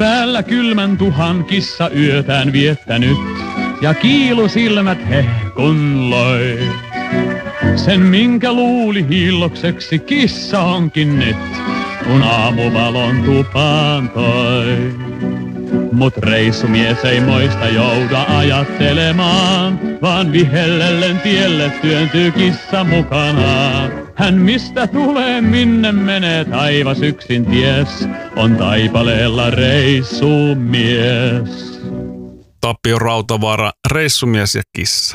päällä kylmän tuhan kissa yötään viettänyt. Ja kiilusilmät hehkun loi. Sen minkä luuli hiillokseksi kissa onkin nyt, kun aamuvalon tupaan toi. Mut reissumies ei moista jouda ajattelemaan, vaan vihellellen tielle työntyy kissa mukanaan. Hän mistä tulee, minne menee, taivas yksin ties, on taipaleella reissumies. Tapio Rautavaara, reissumies ja kissa.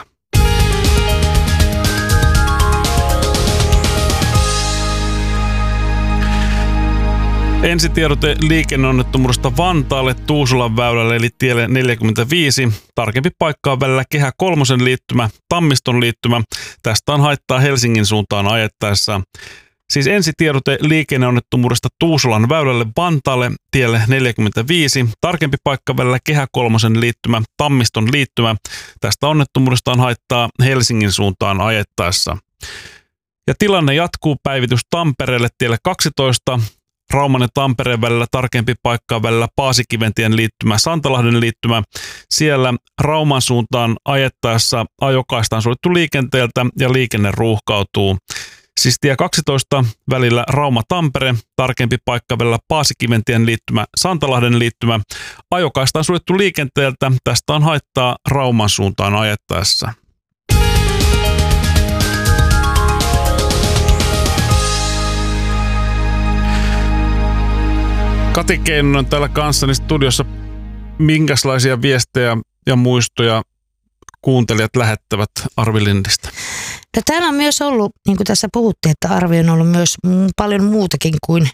Ensitiedote liikenneonnettomuudesta Vantaalle Tuusulan väylälle eli tielle 45. Tarkempi paikka on välillä Kehä kolmosen liittymä, Tammiston liittymä. Tästä on haittaa Helsingin suuntaan ajettaessa. Siis ensitiedote liikenneonnettomuudesta Tuusulan väylälle Vantaalle tielle 45. Tarkempi paikka välillä Kehä kolmosen liittymä, Tammiston liittymä. Tästä onnettomuudesta on haittaa Helsingin suuntaan ajettaessa. Ja tilanne jatkuu, päivitys Tampereelle tielle 12. Rauman ja Tampereen välillä tarkempi paikka välillä Paasikiventien liittymä, Santalahden liittymä. Siellä Rauman suuntaan ajettaessa ajokaista on suljettu liikenteeltä ja liikenne ruuhkautuu. Siis tie 12 välillä Rauma-Tampere, tarkempi paikka välillä Paasikiventien liittymä, Santalahden liittymä. Ajokaista on suljettu liikenteeltä, tästä on haittaa Rauman suuntaan ajettaessa. Kati Keinonen on täällä kanssani studiossa. Minkälaisia viestejä ja muistoja kuuntelijat lähettävät Arvi Lindistä? No, täällä on myös ollut, niin kuin tässä puhuttiin, että Arvi on ollut myös paljon muutakin kuin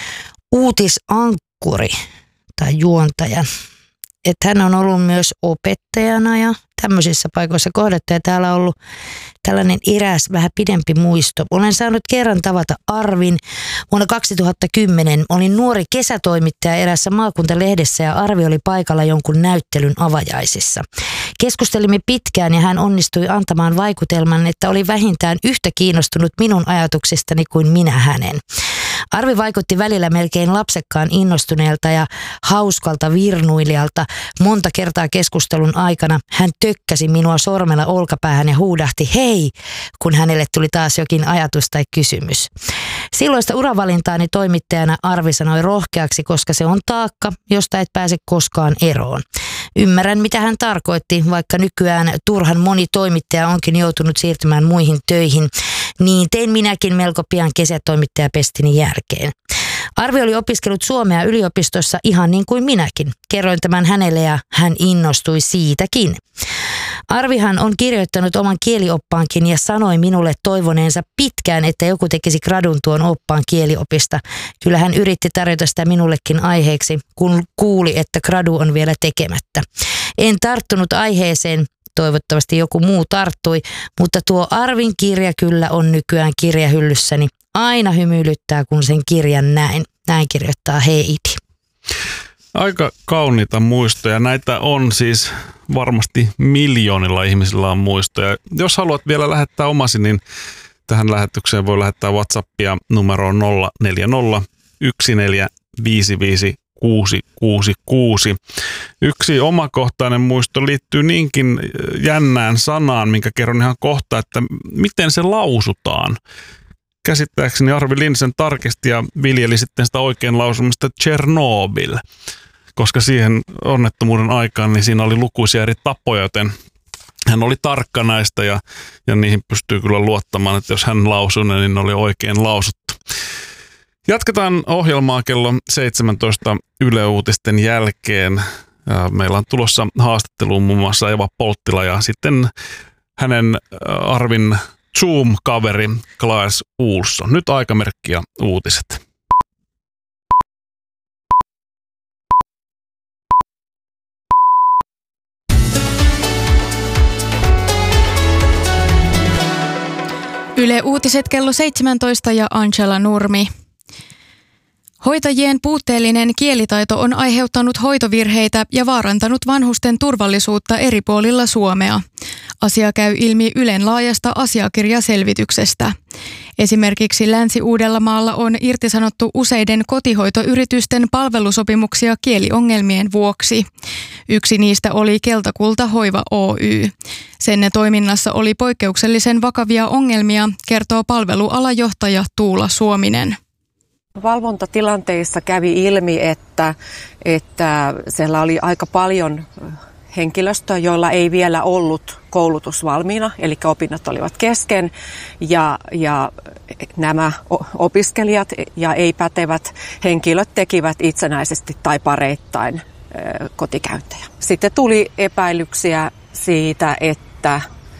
uutisankkuri tai juontaja. Että hän on ollut myös opettajana ja tämmöisissä paikoissa kohdattu. Ja täällä on ollut tällainen eräs vähän pidempi muisto. Olen saanut kerran tavata Arvin vuonna 2010. Olin nuori kesätoimittaja erässä maakuntalehdessä ja Arvi oli paikalla jonkun näyttelyn avajaisissa. Keskustelimme pitkään ja hän onnistui antamaan vaikutelman, että oli vähintään yhtä kiinnostunut minun ajatuksistani kuin minä hänen. Arvi vaikutti välillä melkein lapsekkaan innostuneelta ja hauskalta virnuilijalta. Monta kertaa keskustelun aikana hän tökkäsi minua sormella olkapäähän ja huudahti hei, kun hänelle tuli taas jokin ajatus tai kysymys. Silloista uravalintaani toimittajana Arvi sanoi rohkeaksi, koska se on taakka, josta et pääse koskaan eroon. Ymmärrän, mitä hän tarkoitti, vaikka nykyään turhan moni toimittaja onkin joutunut siirtymään muihin töihin. Niin tein minäkin melko pian kesätoimittajapestini jälkeen. Arvi oli opiskellut suomea yliopistossa ihan niin kuin minäkin. Kerroin tämän hänelle ja hän innostui siitäkin. Arvihan on kirjoittanut oman kielioppaankin ja sanoi minulle toivoneensa pitkään, että joku tekisi gradun tuon oppaan kieliopista. Kyllä hän yritti tarjota sitä minullekin aiheeksi, kun kuuli, että gradu on vielä tekemättä. En tarttunut aiheeseen. Toivottavasti joku muu tarttui, mutta tuo Arvin kirja kyllä on nykyään kirjahyllyssäni. Aina hymyilyttää, kun sen kirjan näin. Näin kirjoittaa Heidi. Aika kauniita muistoja. Näitä on siis varmasti miljoonilla ihmisillä on muistoja. Jos haluat vielä lähettää omasi, niin tähän lähetykseen voi lähettää WhatsAppia numeroon 040 1455 666. Yksi omakohtainen muisto liittyy niinkin jännään sanaan, minkä kerron ihan kohta, että miten se lausutaan. Käsittääkseni Arvi Lindsen tarkisti ja viljeli sitten sitä oikein lausumista Chernobyl, koska siihen onnettomuuden aikaan niin siinä oli lukuisia eri tapoja, joten hän oli tarkka näistä ja niihin pystyy kyllä luottamaan, että jos hän lausui, niin ne oli oikein lausuttu. Jatketaan ohjelmaa kello 17 Yle Uutisten jälkeen. Meillä on tulossa haastatteluun muun muassa Eva Polttila ja sitten hänen Arvin Zoom-kaveri Klaas Olsson. Nyt aikamerkki ja uutiset. Yle Uutiset kello 17 ja Angela Nurmi. Hoitajien puutteellinen kielitaito on aiheuttanut hoitovirheitä ja vaarantanut vanhusten turvallisuutta eri puolilla Suomea. Asia käy ilmi Ylen laajasta asiakirjaselvityksestä. Esimerkiksi Länsi-Uudellamaalla on irtisanottu useiden kotihoitoyritysten palvelusopimuksia kieliongelmien vuoksi. Yksi niistä oli Keltakulta Hoiva Oy. Sen toiminnassa oli poikkeuksellisen vakavia ongelmia, kertoo palvelualajohtaja Tuula Suominen. Valvontatilanteissa kävi ilmi, että siellä oli aika paljon henkilöstöä, joilla ei vielä ollut koulutus valmiina, eli opinnot olivat kesken, ja nämä opiskelijat ja ei-pätevät henkilöt tekivät itsenäisesti tai pareittain kotikäyntejä. Sitten tuli epäilyksiä siitä, että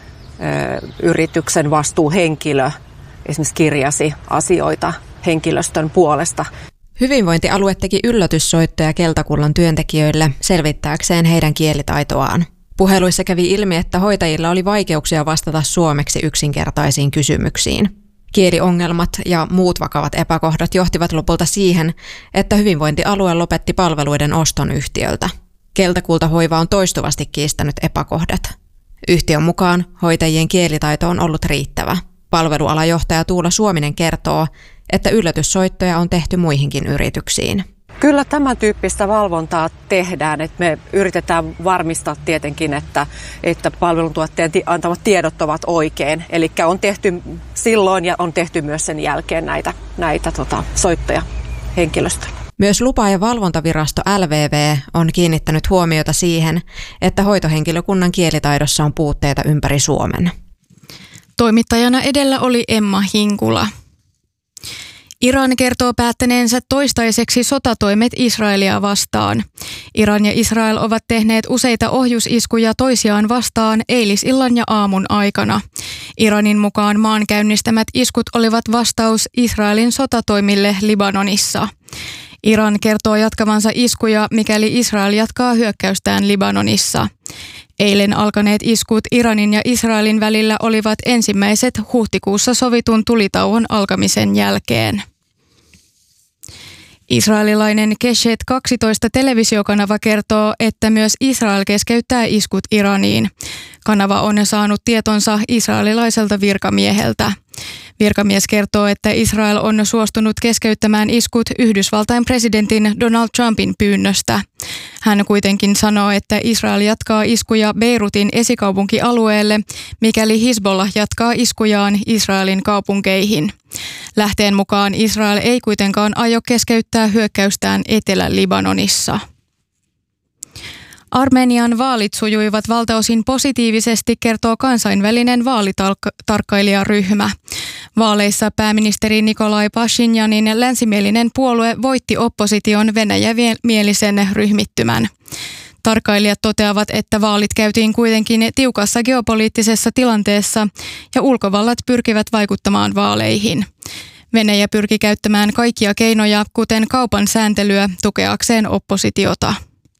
yrityksen vastuuhenkilö esimerkiksi kirjasi asioita henkilöstön puolesta. Hyvinvointialue teki yllätyssoittoja Keltakullan työntekijöille selvittääkseen heidän kielitaitoaan. Puheluissa kävi ilmi, että hoitajilla oli vaikeuksia vastata suomeksi yksinkertaisiin kysymyksiin. Kieliongelmat ja muut vakavat epäkohdat johtivat lopulta siihen, että hyvinvointialue lopetti palveluiden oston yhtiöltä. Keltakulta Hoiva on toistuvasti kiistänyt epäkohdat. Yhtiön mukaan hoitajien kielitaito on ollut riittävä. Palvelualajohtaja Tuula Suominen kertoo, että yllätyssoittoja on tehty muihinkin yrityksiin. Kyllä tämän tyyppistä valvontaa tehdään, että me yritetään varmistaa tietenkin, että palveluntuottajien antamat tiedot ovat oikein. Eli on tehty silloin ja on tehty myös sen jälkeen näitä soittoja henkilöstölle. Myös lupa- ja valvontavirasto LVV on kiinnittänyt huomiota siihen, että hoitohenkilökunnan kielitaidossa on puutteita ympäri Suomen. Toimittajana edellä oli Emma Hinkula. Iran kertoo päättäneensä toistaiseksi sotatoimet Israelia vastaan. Iran ja Israel ovat tehneet useita ohjusiskuja toisiaan vastaan eilisillan ja aamun aikana. Iranin mukaan maan käynnistämät iskut olivat vastaus Israelin sotatoimille Libanonissa. Iran kertoo jatkavansa iskuja, mikäli Israel jatkaa hyökkäystään Libanonissa. Eilen alkaneet iskut Iranin ja Israelin välillä olivat ensimmäiset huhtikuussa sovitun tulitauon alkamisen jälkeen. Israelilainen Keshet 12 televisiokanava kertoo, että myös Israel keskeyttää iskut Iraniin. Kanava on saanut tietonsa israelilaiselta virkamieheltä. Virkamies kertoo, että Israel on suostunut keskeyttämään iskut Yhdysvaltain presidentin Donald Trumpin pyynnöstä. Hän kuitenkin sanoo, että Israel jatkaa iskuja Beirutin esikaupunkialueelle, mikäli Hizbollah jatkaa iskujaan Israelin kaupunkeihin. Lähteen mukaan Israel ei kuitenkaan aio keskeyttää hyökkäystään Etelä-Libanonissa. Armenian vaalit sujuivat valtaosin positiivisesti, kertoo kansainvälinen vaalitarkkailijaryhmä. Vaaleissa pääministeri Nikolai Pashinjanin länsimielinen puolue voitti opposition venäjämielisen ryhmittymän. Tarkkailijat toteavat, että vaalit käytiin kuitenkin tiukassa geopoliittisessa tilanteessa ja ulkovallat pyrkivät vaikuttamaan vaaleihin. Venäjä pyrki käyttämään kaikkia keinoja, kuten kaupan sääntelyä, tukeakseen oppositiota.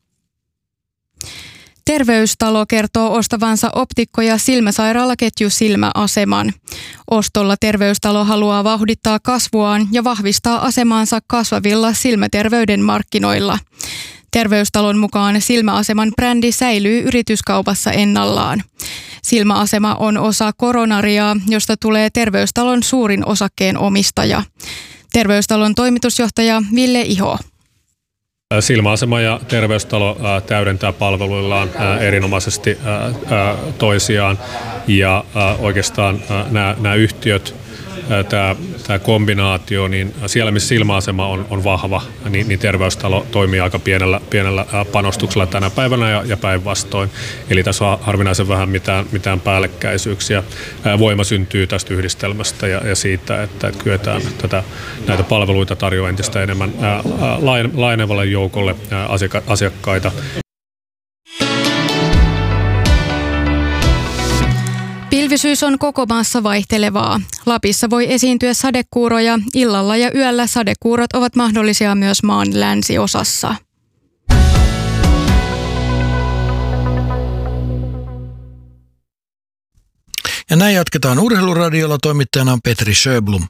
Terveystalo kertoo ostavansa optikko- ja silmäsairaalaketju Silmäaseman. Ostolla Terveystalo haluaa vauhdittaa kasvuaan ja vahvistaa asemaansa kasvavilla silmäterveyden markkinoilla. Terveystalon mukaan Silmäaseman brändi säilyy yrityskaupassa ennallaan. Silmäasema on osa Coronariaa, josta tulee Terveystalon suurin osakkeen omistaja. Terveystalon toimitusjohtaja Ville Iho. Silmäasema ja Terveystalo täydentää palveluillaan erinomaisesti toisiaan ja oikeastaan nämä yhtiöt, tämä kombinaatio, niin siellä missä Silmäasema on vahva, niin Terveystalo toimii aika pienellä panostuksella tänä päivänä ja päinvastoin. Eli tässä on harvinaisen vähän mitään päällekkäisyyksiä. Voima syntyy tästä yhdistelmästä ja siitä, että kyetään näitä palveluita tarjoamaan entistä enemmän laajenevalle joukolle asiakkaita. Pilvisyys on koko maassa vaihtelevaa. Lapissa voi esiintyä sadekuuroja. Illalla ja yöllä sadekuurot ovat mahdollisia myös maan länsiosassa. Ja näin jatketaan Urheiluradiolla. Toimittajana on Petri Sjöblom.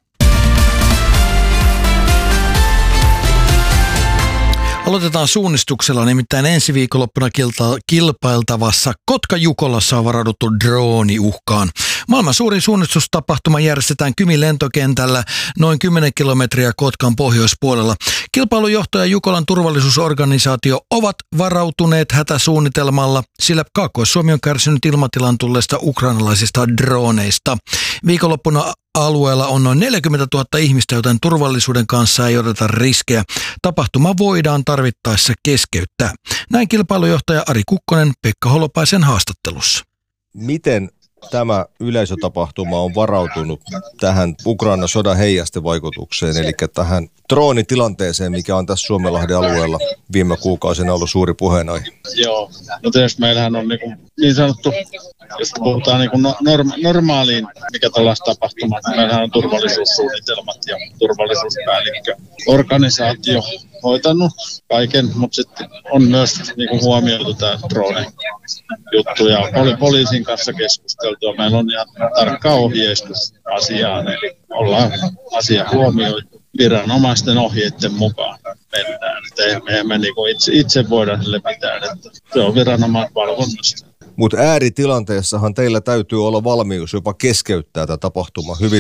Aloitetaan suunnistuksella, nimittäin ensi viikonloppuna kilpailtavassa Kotka-Jukolassa on varauduttu drooniuhkaan. Maailman suurin suunnistustapahtuma järjestetään Kymin lentokentällä noin 10 kilometriä Kotkan pohjoispuolella. Kilpailujohtaja Jukolan turvallisuusorganisaatio ovat varautuneet hätäsuunnitelmalla, sillä Kaakkois-Suomi on kärsinyt ilmatilan tulleista ukrainalaisista droneista. Viikonloppuna alueella on noin 40 000 ihmistä, joten turvallisuuden kanssa ei odota riskejä. Tapahtuma voidaan tarvittaessa keskeyttää. Näin kilpailujohtaja Ari Kukkonen Pekka Holopaisen haastattelussa. Miten tämä yleisötapahtuma on varautunut tähän Ukrainan sodan heijastevaikutukseen, eli tähän droonitilanteeseen, mikä on tässä Suomenlahden alueella viime kuukausina ollut suuri puheenaihe? Joo, no tietysti meillähän on niin sanottu, jos puhutaan normaaliin, mikä tällaista tapahtumaa, meillähän on turvallisuussuunnitelmat ja turvallisuuspäällikkö. Organisaatio hoitanut kaiken, mutta sitten on myös huomioitu tämä drone-juttu ja oli poliisin kanssa keskusteltua. Meillä on ihan tarkka ohjeistus asiaan, eli ollaan asia huomioitu viranomaisten ohjeiden mukaan mennään. Emme itse voida sille mitään, että se on viranomaisvalvonnasta. Mutta ääritilanteessahan teillä täytyy olla valmius jopa keskeyttää tämä tapahtuma hyvin